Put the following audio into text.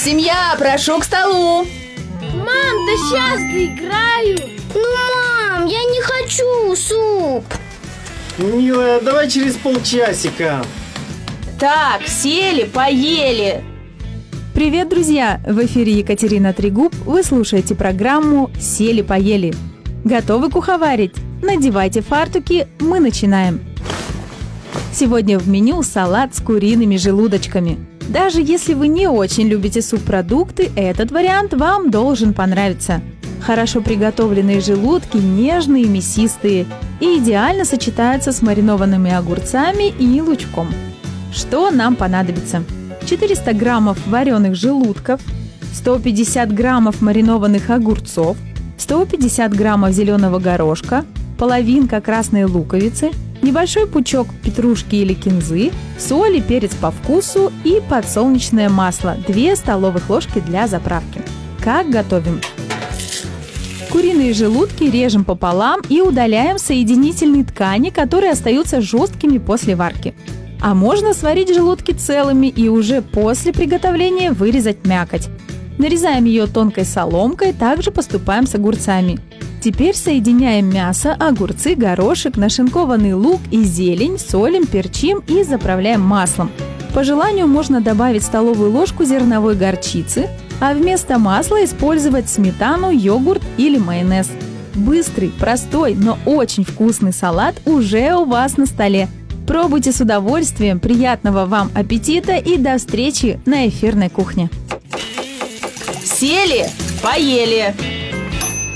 Семья, прошу к столу. Мам, да сейчас доиграю. Мам, я не хочу суп. Милая, давай через полчасика. Так, сели, поели. Привет, друзья! В эфире Екатерина Трегуб. Вы слушаете программу «Сели-поели». Готовы куховарить? Надевайте фартуки, мы начинаем. Сегодня в меню салат с куриными желудочками. Даже если вы не очень любите субпродукты, этот вариант вам должен понравиться. Хорошо приготовленные желудки нежные и мясистые и идеально сочетаются с маринованными огурцами и лучком. Что нам понадобится? 400 граммов вареных желудков, 150 граммов маринованных огурцов, 150 граммов зеленого горошка, половинка красной луковицы, небольшой пучок петрушки или кинзы, соль и перец по вкусу и подсолнечное масло 2 столовых ложки для заправки. Как готовим? Куриные желудки режем пополам и удаляем соединительные ткани, которые остаются жесткими после варки. А можно сварить желудки целыми и уже после приготовления вырезать мякоть. Нарезаем ее тонкой соломкой, также поступаем с огурцами. Теперь соединяем мясо, огурцы, горошек, нашинкованный лук и зелень, солим, перчим и заправляем маслом. По желанию можно добавить столовую ложку зерновой горчицы, а вместо масла использовать сметану, йогурт или майонез. Быстрый, простой, но очень вкусный салат уже у вас на столе. Пробуйте с удовольствием, приятного вам аппетита и до встречи на эфирной кухне. Сели, поели.